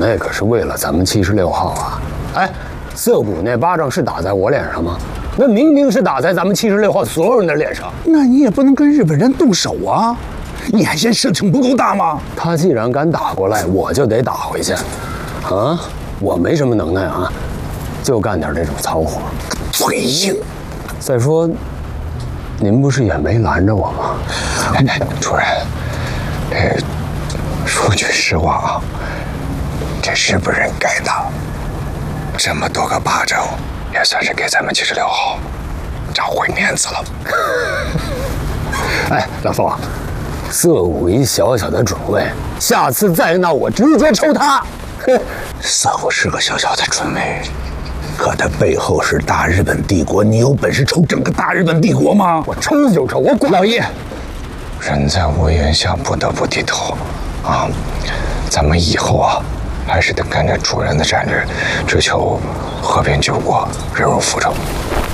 那可是为了咱们76号啊！哎，涩谷那巴掌是打在我脸上吗？那明明是打在咱们76号所有人的脸上。 那你也不能跟日本人动手啊！你还嫌事情不够大吗？ 他既然敢打过来，我就得打回去。啊，我没什么能耐啊，就干点这种糙活。 嘴硬。 再说，您不是也没拦着我吗？ 哎，主任，说句实话啊，这日本人该打，这么多个巴掌，也算是给咱们76号找回面子了。 哎，老宋，涩谷一小小的准尉，下次再闹我直接抽他。 涩谷是个小小的准尉，可他背后是大日本帝国，你有本事抽整个大日本帝国吗？ 我抽就抽，我管。 老爷，人在屋檐下，不得不低头啊！咱们以后啊，还是得跟着主人的战略，追求和平救国，忍辱负重。